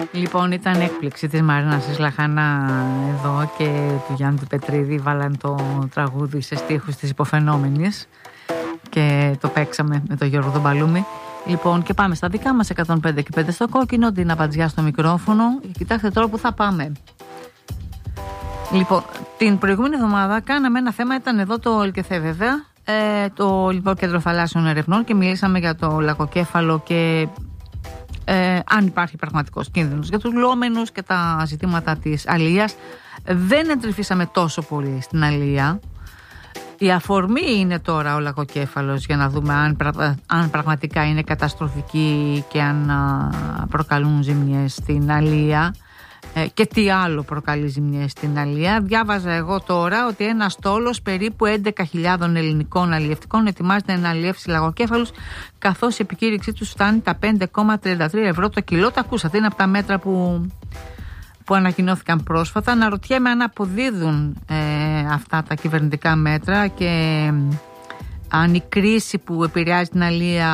Λοιπόν, ήταν έκπληξη της Μαρίνας της Λαχανά εδώ και του Γιάννη του Πετρίδη. Βάλαν το τραγούδι σε στίχους της Υποφαινόμενης και το παίξαμε με τον Γιώργο τον Παλούμη. Λοιπόν, και πάμε στα δικά μας 105 και 5 στο κόκκινο, την Απαντζιά στο μικρόφωνο. Κοιτάξτε τώρα που θα πάμε. Λοιπόν, την προηγούμενη εβδομάδα κάναμε ένα θέμα, ήταν εδώ το ΕΛΚΕΘΕ βέβαια, το λοιπόν Κέντρο Θαλάσσιων Ερευνών, και μιλήσαμε για το λαγοκέφαλο και αν υπάρχει πραγματικός κίνδυνος για τους λόμενους και τα ζητήματα της αλίας. Δεν εντρυφήσαμε τόσο πολύ στην αλία. Η αφορμή είναι τώρα ο λαγοκέφαλος, για να δούμε αν πραγματικά είναι καταστροφική και αν προκαλούν ζημιές στην αλία και τι άλλο προκαλεί ζημιές στην αλία. Διάβαζα εγώ τώρα ότι ένα στόλος περίπου 11.000 ελληνικών αλλιευτικών ετοιμάζεται να αλλιεύσει λαγοκέφαλους, καθώς η επικήρυξή τους φτάνει τα 5,33 ευρώ το κιλό. Τα ακούσατε, είναι από τα μέτρα που ανακοινώθηκαν πρόσφατα. Αναρωτιέμαι αν αποδίδουν αυτά τα κυβερνητικά μέτρα και αν η κρίση που επηρεάζει την αλία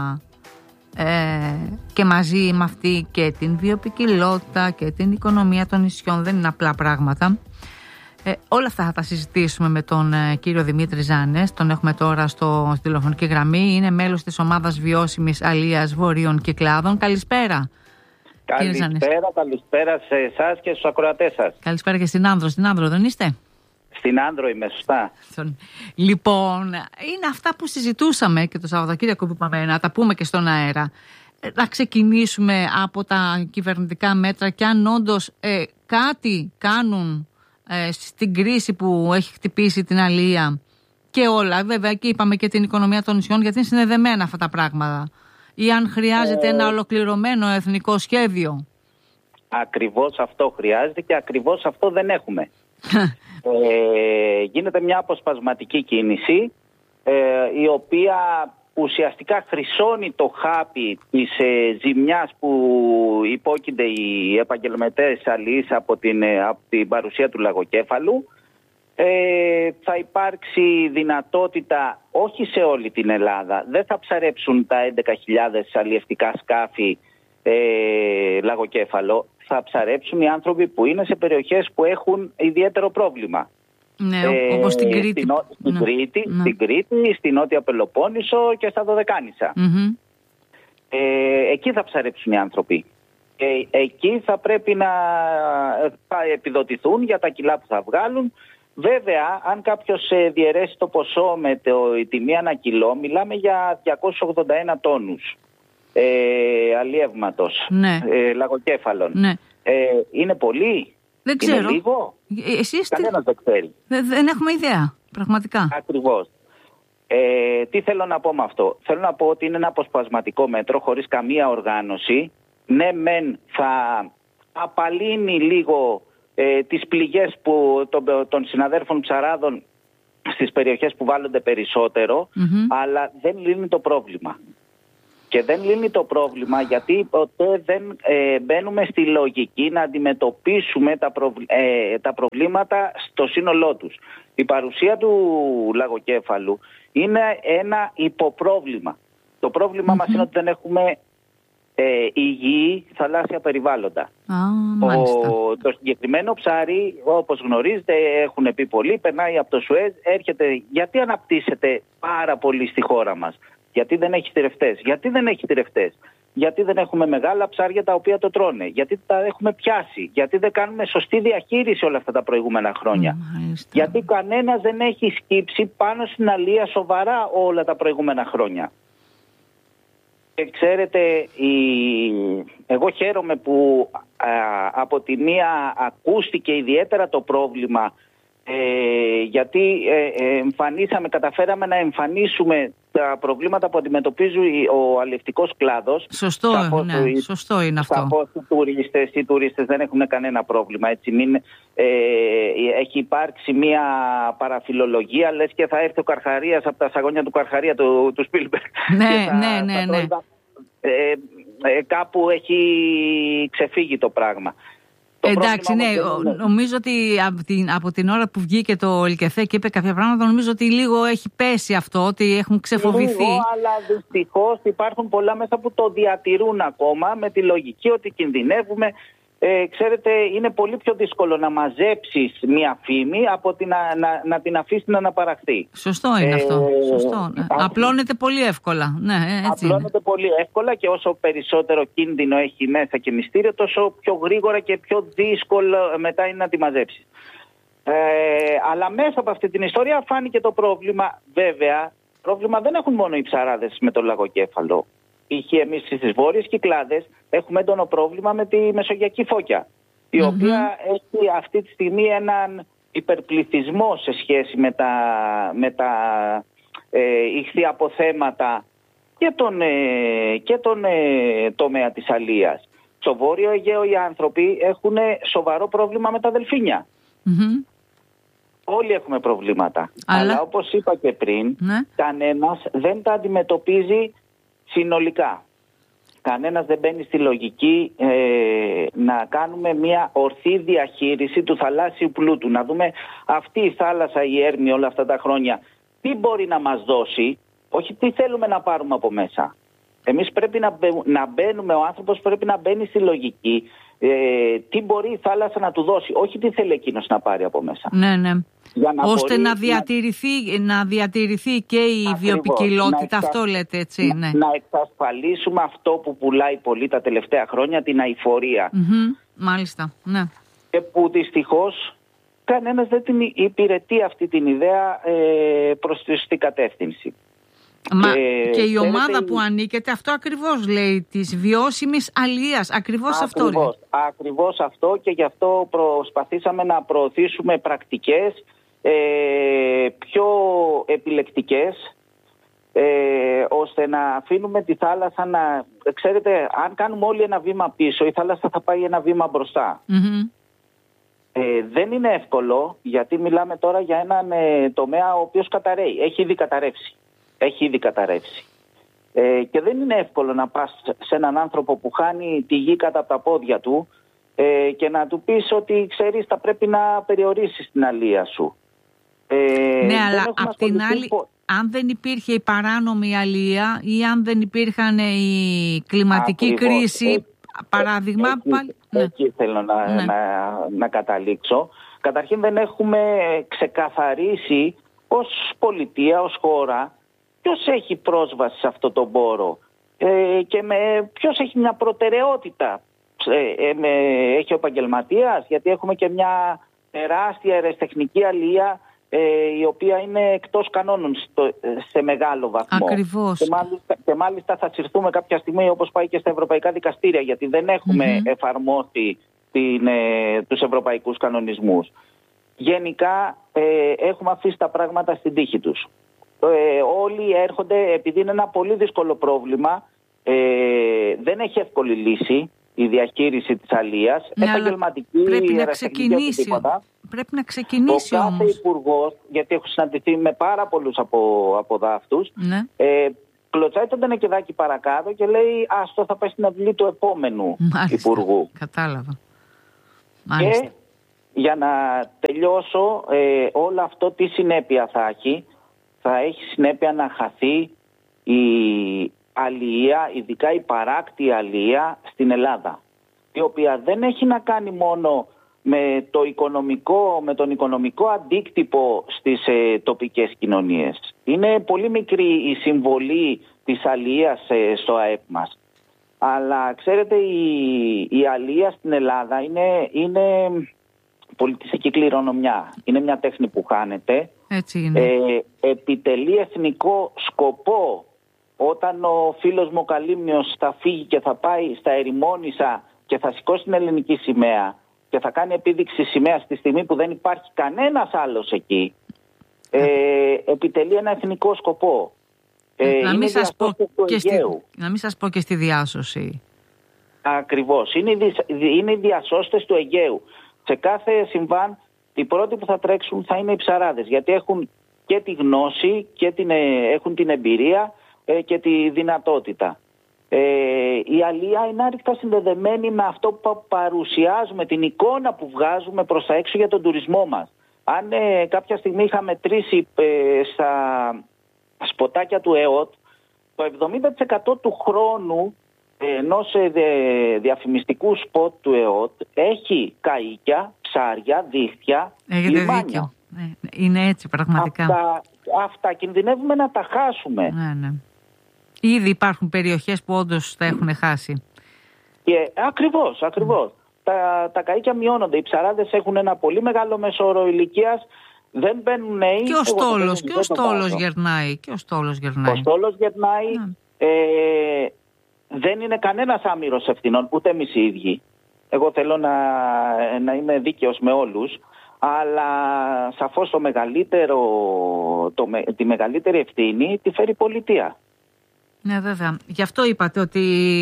και μαζί με αυτή και την βιοποικιλότητα και την οικονομία των νησιών δεν είναι απλά πράγματα. Όλα αυτά θα τα συζητήσουμε με τον κύριο Δημήτρη Ζάνες. Τον έχουμε τώρα στη τηλεφωνική γραμμή. Είναι μέλος της ομάδας βιώσιμης αλίας Βορείων Κυκλάδων. Καλησπέρα. Καλησπέρα σε εσάς και στους ακροατές σας. Καλησπέρα και στην Άνδρο. Στην Άνδρο δεν είστε? Στην Άνδρο είμαι, σωστά. Λοιπόν, είναι αυτά που συζητούσαμε και το Σαββατοκύριακο που είπαμε να τα πούμε και στον αέρα. Να ξεκινήσουμε από τα κυβερνητικά μέτρα και αν όντως κάτι κάνουν στην κρίση που έχει χτυπήσει την αλία και όλα. Βέβαια και είπαμε και την οικονομία των νησιών, γιατί είναι συνδεδεμένα αυτά τα πράγματα. Ή αν χρειάζεται ένα ολοκληρωμένο εθνικό σχέδιο. Ακριβώς αυτό χρειάζεται και ακριβώς αυτό δεν έχουμε. Γίνεται μια αποσπασματική κίνηση η οποία ουσιαστικά χρυσώνει το χάπι της ζημιάς που υπόκεινται οι επαγγελματίες αλιείς από την παρουσία του λαγοκέφαλου. Θα υπάρξει δυνατότητα όχι σε όλη την Ελλάδα, δεν θα ψαρέψουν τα 11.000 αλλιευτικά σκάφη λαγοκέφαλο, θα ψαρέψουν οι άνθρωποι που είναι σε περιοχές που έχουν ιδιαίτερο πρόβλημα. Ναι, όπως στην Κρήτη. Στην Κρήτη, στη Νότια Πελοπόννησο και στα Δωδεκάνησα. Εκεί θα ψαρέψουν οι άνθρωποι. Εκεί θα πρέπει θα επιδοτηθούν για τα κιλά που θα βγάλουν. Βέβαια, αν κάποιος διαιρέσει το ποσό με η τιμή ανά κιλό, μιλάμε για 281 τόνους αλλιεύματος, λαγοκέφαλων. Ναι. Είναι πολύ? Δεν ξέρω. Είναι λίγο? Κανένας δεν ξέρει. Δεν έχουμε ιδέα, πραγματικά. Ακριβώς. Τι θέλω να πω με αυτό? Θέλω να πω ότι είναι ένα αποσπασματικό μέτρο, χωρίς καμία οργάνωση. Ναι, μεν θα απαλύνει λίγο τις πληγές των συναδέρφων ψαράδων στις περιοχές που βάλλονται περισσότερο, αλλά δεν λύνει το πρόβλημα. Και δεν λύνει το πρόβλημα γιατί ποτέ δεν μπαίνουμε στη λογική να αντιμετωπίσουμε τα προβλήματα στο σύνολό τους. Η παρουσία του λαγοκέφαλου είναι ένα υποπρόβλημα. Το πρόβλημα μας είναι ότι δεν έχουμε υγιή θαλάσσια περιβάλλοντα. Το συγκεκριμένο ψάρι, όπως γνωρίζετε, έχουν πει πολλοί, περνάει από το Σουέζ, έρχεται. Γιατί αναπτύσσεται πάρα πολύ στη χώρα μας? Γιατί δεν έχει θηρευτές? Γιατί δεν έχουμε μεγάλα ψάρια τα οποία το τρώνε? Γιατί τα έχουμε πιάσει? Γιατί δεν κάνουμε σωστή διαχείριση όλα αυτά τα προηγούμενα χρόνια? Γιατί κανένας δεν έχει σκύψει πάνω στην αλία σοβαρά όλα τα προηγούμενα χρόνια? Και ξέρετε, εγώ χαίρομαι που από τη μία ακούστηκε ιδιαίτερα το πρόβλημα, γιατί καταφέραμε να εμφανίσουμε τα προβλήματα που αντιμετωπίζει ο αλλιευτικός κλάδος. Σωστό είναι αυτό. Σαφώς οι τουρίστες δεν έχουν κανένα πρόβλημα. Έτσι, έχει υπάρξει μια παραφιλολογία, λες και θα έρθει ο Καρχαρίας από τα σαγόνια του Καρχαρία του Σπίλμπεργκ. Ναι. Κάπου έχει ξεφύγει το πράγμα. Εντάξει, ναι, νομίζω ότι από την ώρα που βγήκε το ΕΛΚΕΘΕ και είπε κάποια πράγματα, νομίζω ότι λίγο έχει πέσει αυτό, ότι έχουν ξεφοβηθεί. Λίγο, αλλά δυστυχώς υπάρχουν πολλά μέσα που το διατηρούν ακόμα με τη λογική ότι κινδυνεύουμε. Ξέρετε, είναι πολύ πιο δύσκολο να μαζέψεις μια φήμη από ότι να την αφήσεις να αναπαραχθεί. Σωστό είναι αυτό. Σωστό. Απλώνεται πολύ εύκολα. Ναι, έτσι απλώνεται πολύ εύκολα και όσο περισσότερο κίνδυνο έχει μέσα και μυστήριο, τόσο πιο γρήγορα και πιο δύσκολο μετά είναι να τη μαζέψεις. Αλλά μέσα από αυτή την ιστορία φάνηκε το πρόβλημα. Βέβαια, πρόβλημα δεν έχουν μόνο οι ψαράδες με το λαγοκέφαλο. Εμείς στις Βόρειες Κυκλάδες έχουμε έντονο πρόβλημα με τη μεσογειακή φώκια, η οποία έχει αυτή τη στιγμή έναν υπερπληθυσμό σε σχέση με τα ηχθιαποθέματα και τον τομέα της αλίας. Στο Βόρειο Αιγαίο οι άνθρωποι έχουν σοβαρό πρόβλημα με τα δελφίνια. Όλοι έχουμε προβλήματα. Αλλά όπως είπα και πριν, κανένας δεν τα αντιμετωπίζει συνολικά. Κανένας δεν μπαίνει στη λογική να κάνουμε μια ορθή διαχείριση του θαλάσσιου πλούτου. Να δούμε αυτή η θάλασσα, η Έρμη όλα αυτά τα χρόνια, τι μπορεί να μας δώσει, όχι τι θέλουμε να πάρουμε από μέσα. Εμείς πρέπει να μπαίνουμε, ο άνθρωπος πρέπει να μπαίνει στη λογική τι μπορεί η θάλασσα να του δώσει, όχι τι θέλει εκείνος να πάρει από μέσα. Ναι, ναι. Ώστε να διατηρηθεί και η βιοποικιλότητα, αυτό λέτε έτσι. Ναι. Να εξασφαλίσουμε αυτό που πουλάει πολύ τα τελευταία χρόνια, την αειφορία. Μάλιστα, ναι. Και που δυστυχώς κανένας δεν την υπηρετεί αυτή την ιδέα προς τη σωστή κατεύθυνση. Και η ομάδα που ανήκεται αυτό ακριβώς λέει, της βιώσιμης αλίας, ακριβώς αυτό λέει. Ακριβώς αυτό, και γι' αυτό προσπαθήσαμε να προωθήσουμε πρακτικές πιο επιλεκτικές, ώστε να αφήνουμε τη θάλασσα να... Ξέρετε, αν κάνουμε όλοι ένα βήμα πίσω, η θάλασσα θα πάει ένα βήμα μπροστά. Δεν είναι εύκολο, γιατί μιλάμε τώρα για έναν τομέα ο οποίος καταραίει, έχει ήδη καταρρεύσει. Και δεν είναι εύκολο να πας σε έναν άνθρωπο που χάνει τη γη κάτω από τα πόδια του και να του πεις ότι ξέρεις θα πρέπει να περιορίσεις την αλία σου. Ναι, αλλά απ' την άλλη, αν δεν υπήρχε η παράνομη αλία ή αν δεν υπήρχαν η κλιματική κρίση, παράδειγμα... Εκεί θέλω να καταλήξω. Καταρχήν δεν έχουμε ξεκαθαρίσει ως πολιτεία, ως χώρα, ποιος έχει πρόσβαση σε αυτό το πόρο και ποιος έχει μια προτεραιότητα. Έχει ο επαγγελματίας, γιατί έχουμε και μια τεράστια αεραστεχνική αλία η οποία είναι εκτός κανόνων σε μεγάλο βαθμό. Ακριβώς. Και μάλιστα θα συρθούμε κάποια στιγμή, όπως πάει και στα ευρωπαϊκά δικαστήρια, γιατί δεν έχουμε εφαρμόσει τους ευρωπαϊκούς κανονισμούς. Γενικά έχουμε αφήσει τα πράγματα στην τύχη τους. Όλοι έρχονται, επειδή είναι ένα πολύ δύσκολο πρόβλημα, δεν έχει εύκολη λύση η διαχείριση της αλίας, επαγγελματική, πρέπει να ξεκινήσει ο κάθε υπουργός, γιατί έχω συναντηθεί με πάρα πολλούς από δάφτους, κλωτσάει τον τενεκεδάκι παρακάτω και λέει άστο, θα πάει στην αυλή του επόμενου υπουργού. Κατάλαβα. Και για να τελειώσω, όλο αυτό τι συνέπεια θα έχει? Θα έχει συνέπεια να χαθεί η αλία, ειδικά η παράκτη αλία στην Ελλάδα, η οποία δεν έχει να κάνει μόνο με τον οικονομικό αντίκτυπο στις τοπικές κοινωνίες. Είναι πολύ μικρή η συμβολή της αλίας στο ΑΕΠ μας. Αλλά ξέρετε, η αλία στην Ελλάδα είναι πολιτιστική κληρονομιά. Είναι μια τέχνη που χάνεται. Έτσι είναι. Επιτελεί εθνικό σκοπό. Όταν ο φίλος μου ο Καλύμνιος θα φύγει και θα πάει στα Ερημόνησα και θα σηκώσει την ελληνική σημαία και θα κάνει επίδειξη σημαία στη στιγμή που δεν υπάρχει κανένας άλλος εκεί, επιτελεί ένα εθνικό σκοπό. Να μην σας πω και στη διάσωση. Ακριβώς. Είναι οι διασώστες του Αιγαίου. Σε κάθε συμβάν οι πρώτοι που θα τρέξουν θα είναι οι ψαράδες, γιατί έχουν και τη γνώση και έχουν την εμπειρία και τη δυνατότητα. Η αλία είναι άρρηκτα συνδεδεμένη με αυτό που παρουσιάζουμε, την εικόνα που βγάζουμε προς τα έξω για τον τουρισμό μας. Αν κάποια στιγμή είχα μετρήσει στα σποτάκια του ΕΟΤ, το 70% του χρόνου ενός διαφημιστικού σποτ του ΕΟΤ έχει καΐκια, ψάρια, δίχτυα, λιμάνια. Είναι έτσι πραγματικά. Αυτά κινδυνεύουμε να τα χάσουμε. Ναι. Ήδη υπάρχουν περιοχές που όντως τα έχουν χάσει. Ακριβώς. Τα καΐκια μειώνονται. Οι ψαράδες έχουν ένα πολύ μεγάλο μέσο όρο ηλικίας. Δεν μπαίνουν νέοι. Και ο στόλος γερνάει. Ο στόλος γερνάει. Δεν είναι κανένας άμυρος ευθυνών, ούτε εμείς οι ίδιοι. Εγώ θέλω να είμαι δίκαιος με όλους. Αλλά σαφώς τη μεγαλύτερη ευθύνη τη φέρει η πολιτεία. Ναι, βέβαια. Γι' αυτό είπατε ότι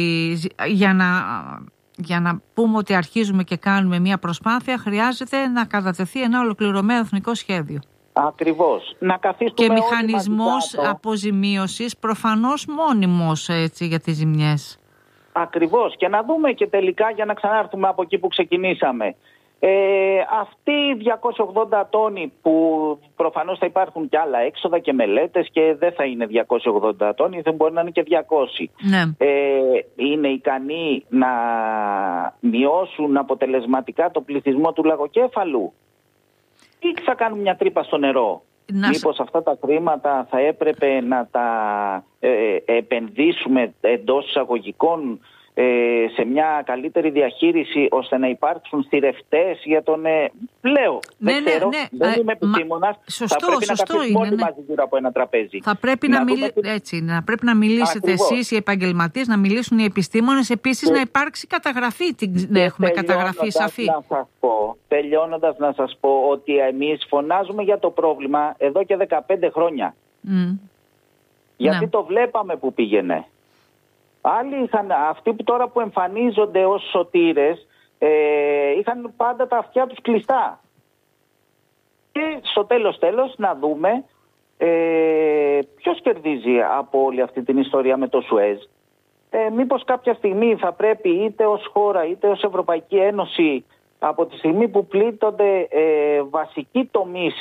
για να πούμε ότι αρχίζουμε και κάνουμε μια προσπάθεια, χρειάζεται να κατατεθεί ένα ολοκληρωμένο εθνικό σχέδιο. Ακριβώς. Να καθίσουμε και μηχανισμός αποζημίωσης προφανώς μόνιμος, έτσι, για τις ζημιές. Ακριβώς. Και να δούμε και τελικά, για να ξανάρθουμε από εκεί που ξεκινήσαμε, αυτοί οι 280 τόνοι που προφανώς θα υπάρχουν και άλλα έξοδα και μελέτες και δεν θα είναι 280 τόνοι, δεν μπορεί να είναι και 200. Ναι. Είναι ικανοί να μειώσουν αποτελεσματικά το πληθυσμό του λαγοκέφαλου ή θα κάνουν μια τρύπα στο νερό? Μήπως αυτά τα χρήματα θα έπρεπε να τα επενδύσουμε εντός εισαγωγικών σε μια καλύτερη διαχείριση, ώστε να υπάρξουν θηρευτές για τον... Λέω, δεν ξέρω, δεν είμαι επιστήμονας. Θα πρέπει να καθίσουμε όλοι μαζί γύρω από ένα τραπέζι. Θα πρέπει να πρέπει να μιλήσετε εσείς οι επαγγελματίες, να μιλήσουν οι επιστήμονες, επίσης να υπάρξει καταγραφή, να έχουμε καταγραφή σαφή. Τελειώνοντας να σας πω ότι εμείς φωνάζουμε για το πρόβλημα εδώ και 15 χρόνια. Γιατί το βλέπαμε που πήγαινε. Αυτοί που τώρα που εμφανίζονται ως σωτήρες είχαν πάντα τα αυτιά τους κλειστά. Και στο τέλος να δούμε ποιος κερδίζει από όλη αυτή την ιστορία με το Σουέζ. Μήπως κάποια στιγμή θα πρέπει είτε ως χώρα είτε ως Ευρωπαϊκή Ένωση, από τη στιγμή που πλήττονται βασικοί τομείς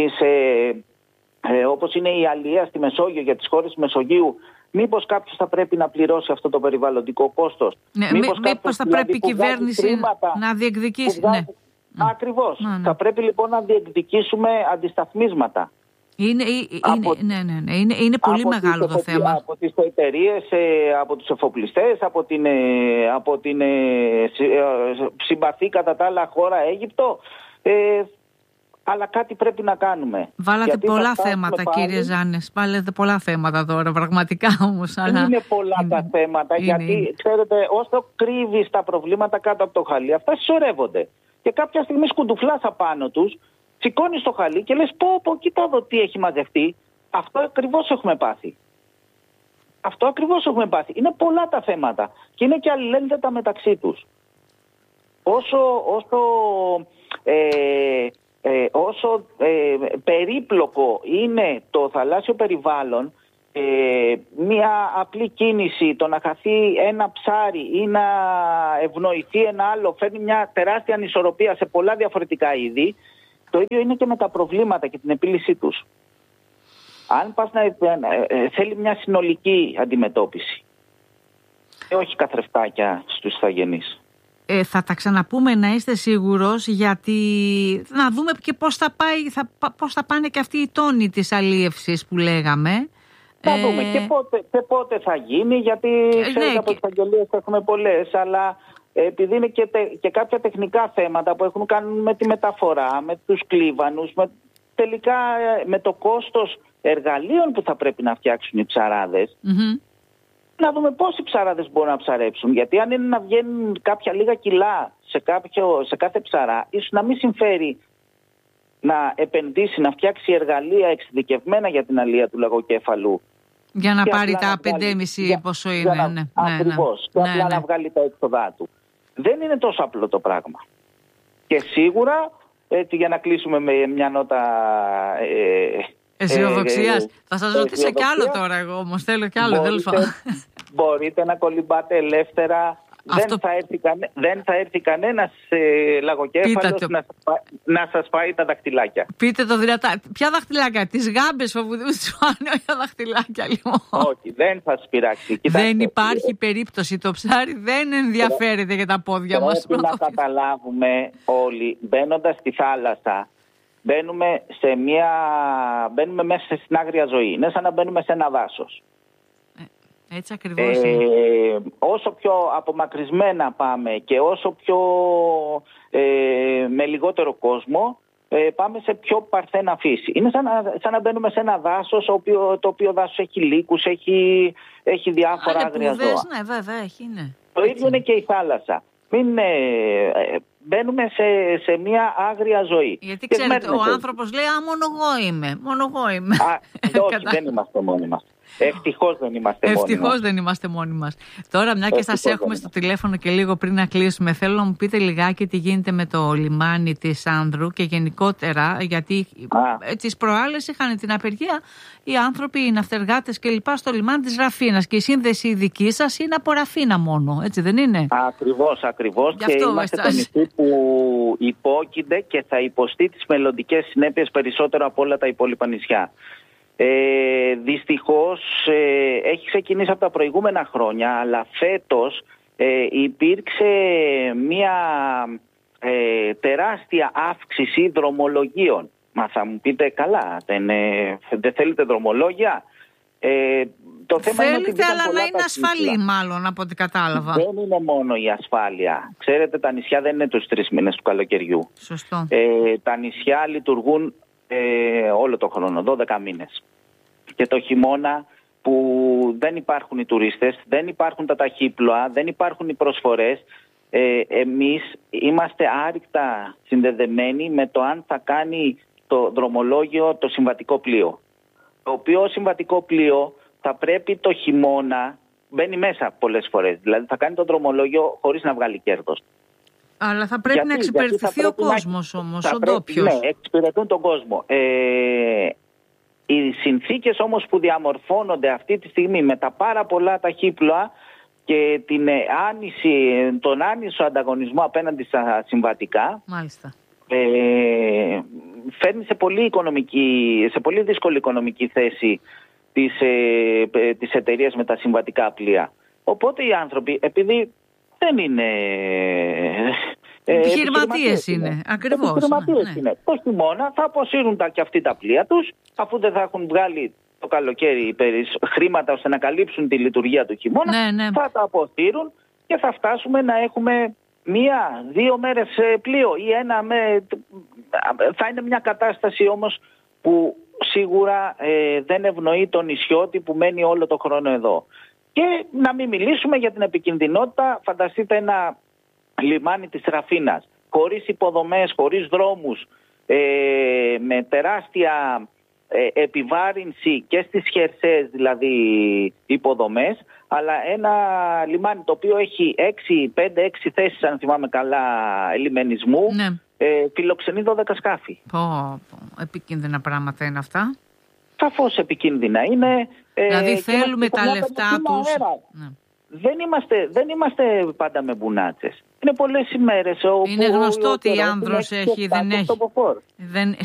όπως είναι η αλία στη Μεσόγειο για τις χώρες της Μεσογείου, μήπως κάποιος θα πρέπει να πληρώσει αυτό το περιβαλλοντικό κόστος? Μήπως θα πρέπει η κυβέρνηση να διεκδικήσει. Ακριβώς. Θα πρέπει λοιπόν να διεκδικήσουμε αντισταθμίσματα. Είναι πολύ μεγάλο το θέμα. Από τις εταιρείες, από τους εφοπλιστές, από την συμπαθή κατά τα άλλα χώρα Αίγυπτο. Αλλά κάτι πρέπει να κάνουμε. Βάλατε πολλά θέματα, κύριε Ζάνες. Βάλετε πολλά θέματα τώρα, πραγματικά όμως. Δεν είναι πολλά τα θέματα, γιατί ξέρετε, όσο κρύβεις τα προβλήματα κάτω από το χαλί, αυτά συσσωρεύονται. Και κάποια στιγμή σκουντουφλάς απάνω τους, σηκώνεις το χαλί και λες πω, κοίτα εδώ τι έχει μαζευτεί. Αυτό ακριβώς έχουμε πάθει. Είναι πολλά τα θέματα και είναι και αλληλένδετα μεταξύ τους. Όσο περίπλοκο είναι το θαλάσσιο περιβάλλον, μια απλή κίνηση, το να χαθεί ένα ψάρι ή να ευνοηθεί ένα άλλο, φέρνει μια τεράστια ανισορροπία σε πολλά διαφορετικά είδη. Το ίδιο είναι και με τα προβλήματα και την επίλυσή τους. Αν πας θέλει μια συνολική αντιμετώπιση και όχι καθρεφτάκια στους ηθαγενείς. Θα τα ξαναπούμε, να είστε σίγουρος, γιατί να δούμε και πώς θα πάνε και αυτοί οι τόνοι της αλίευσης που λέγαμε. Θα δούμε και πότε θα γίνει, γιατί ξέρετε από τις αγγελίες έχουμε πολλές, αλλά επειδή είναι και κάποια τεχνικά θέματα που έχουν κάνει με τη μεταφορά, με τους κλίβανους, τελικά με το κόστος εργαλείων που θα πρέπει να φτιάξουν οι ψαράδες. Να δούμε πόσοι ψαράδες μπορούν να ψαρέψουν. Γιατί αν είναι να βγαίνουν κάποια λίγα κιλά σε κάθε ψαρά, ίσως να μην συμφέρει να επενδύσει, να φτιάξει εργαλεία εξειδικευμένα για την αλία του λαγοκέφαλου. Για να πάρει τα 5,5 πόσο είναι. Ακριβώς. Και απλά να βγάλει τα έξοδά του. Δεν είναι τόσο απλό το πράγμα. Και σίγουρα, έτσι για να κλείσουμε με μια νότα Αισιοδοξίας. Θα σας ρωτήσω κι άλλο τώρα εγώ όμως. Θέλω κι άλλο. Μπορείτε να κολυμπάτε ελεύθερα. Δεν θα έρθει κανένας λαγοκέφαλος να σας πάει τα δαχτυλάκια. Πείτε το δυνατά. Ποια δαχτυλάκια? Τις γάμπες όπου δεν σου πάνε, όχι τα δαχτυλάκια λοιπόν. Όχι, δεν θα σας πειράξει. Κοιτάξτε, δεν υπάρχει περίπτωση. Το ψάρι δεν ενδιαφέρεται για τα πόδια μας. Πρέπει να καταλάβουμε όλοι, μπαίνοντας στη θάλασσα, μπαίνουμε μέσα στην άγρια ζωή. Είναι σαν να μπαίνουμε σε ένα δάσος. Έτσι ακριβώς. Όσο πιο απομακρυσμένα πάμε και όσο πιο με λιγότερο κόσμο, πάμε σε πιο παρθένα φύση. Είναι σαν να μπαίνουμε σε ένα δάσος, το οποίο δάσος έχει λύκους, έχει διάφορα άγρια ζώα. Ναι, βέβαια, έχει, ναι. Το ίδιο είναι και η θάλασσα. Μπαίνουμε σε μια άγρια ζωή. Γιατί ξέρετε, ο άνθρωπος λέει μόνο εγώ είμαι. Όχι, δεν είμαστε μόνοι μας. Ευτυχώς δεν είμαστε μόνοι μας. Τώρα, μια και σας έχουμε στο τηλέφωνο και λίγο πριν να κλείσουμε, θέλω να μου πείτε λιγάκι τι γίνεται με το λιμάνι της Άνδρου και γενικότερα, γιατί τις προάλλες είχαν την απεργία οι άνθρωποι, οι ναυτεργάτες κλπ. Στο λιμάνι της Ραφίνας και η σύνδεση δική σας είναι από Ραφίνα μόνο, έτσι δεν είναι? Ακριβώς. Και είμαστε το νησί που υπόκεινται και θα υποστεί τις μελλοντικές συνέπειες περισσότερο από όλα τα υπόλοιπα νησιά. Δυστυχώς έχει ξεκινήσει από τα προηγούμενα χρόνια, αλλά φέτος υπήρξε μια τεράστια αύξηση δρομολογίων. Μα θα μου πείτε, καλά, δεν θέλετε δρομολόγια? Το θέμα θέλετε, είναι αλλά να είναι ασφαλή μάλλον από ό,τι κατάλαβα. Δεν είναι μόνο η ασφάλεια. Ξέρετε, τα νησιά δεν είναι τους 3 μήνες του καλοκαιριού. Σωστό. Τα νησιά λειτουργούν όλο το χρόνο, 12 μήνες. Και το χειμώνα που δεν υπάρχουν οι τουρίστες, δεν υπάρχουν τα ταχύπλοα, δεν υπάρχουν οι προσφορές, εμείς είμαστε άρρηκτα συνδεδεμένοι με το αν θα κάνει το δρομολόγιο το συμβατικό πλοίο. Το οποίο συμβατικό πλοίο θα πρέπει το χειμώνα, μπαίνει μέσα πολλές φορές, δηλαδή θα κάνει το δρομολόγιο χωρίς να βγάλει κέρδος. Αλλά θα πρέπει να εξυπηρετηθεί ο κόσμος όμως, ο ντόπιος. Ναι, εξυπηρετούν τον κόσμο. Οι συνθήκες όμως που διαμορφώνονται αυτή τη στιγμή με τα πάρα πολλά ταχύπλοα και τον άνισο ανταγωνισμό απέναντι στα συμβατικά, μάλιστα, φέρνει σε πολύ δύσκολη οικονομική θέση τις εταιρείες με τα συμβατικά πλοία. Οπότε οι άνθρωποι, επειδή δεν είναι... επιχειρηματίες είναι, ακριβώς. Επιχειρηματίες είναι. Το χειμώνα θα αποσύρουν και αυτοί τα πλοία τους, αφού δεν θα έχουν βγάλει το καλοκαίρι χρήματα ώστε να καλύψουν τη λειτουργία του χειμώνα, θα τα αποσύρουν και θα φτάσουμε να έχουμε 1-2 μέρες πλοίο ή θα είναι μια κατάσταση όμως που σίγουρα δεν ευνοεί τον νησιώτη που μένει όλο το χρόνο εδώ. Και να μην μιλήσουμε για την επικινδυνότητα. Φανταστείτε ένα λιμάνι της Ραφίνας, χωρίς υποδομές, χωρίς δρόμους, με τεράστια επιβάρυνση και στις χερσαίες δηλαδή υποδομές, αλλά ένα λιμάνι το οποίο έχει 5-6 θέσεις, αν θυμάμαι καλά, λιμενισμού, φιλοξενεί 12 σκάφη. Επικίνδυνα πράγματα είναι αυτά. Σαφώς επικίνδυνα είναι. Δηλαδή θέλουμε τα λεφτά τους. Δεν είμαστε πάντα με μπουνάτσες. Είναι πολλές ημέρες. Είναι γνωστό ότι η Άνδρος δεν έχει.